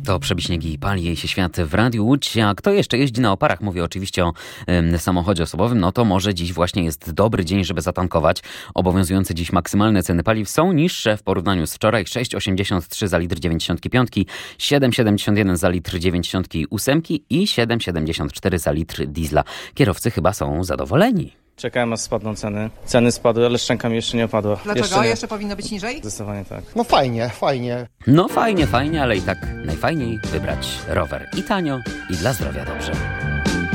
To Przebiśniegi i pali jej się świat w Radiu Łódź. A kto jeszcze jeździ na oparach, mówię oczywiście o samochodzie osobowym, no to może dziś właśnie jest dobry dzień, żeby zatankować. Obowiązujące dziś maksymalne ceny paliw są niższe w porównaniu z wczoraj. 6,83 za litr 95, 7,71 za litr 98 i 7,74 za litr diesla. Kierowcy chyba są zadowoleni. Czekałem, aż spadną ceny. Ceny spadły, ale szczęka mi jeszcze nie opadła. Dlaczego? Jeszcze powinno być niżej? Zdecydowanie tak. No fajnie. No fajnie, ale i tak najfajniej wybrać rower. I tanio, i dla zdrowia dobrze.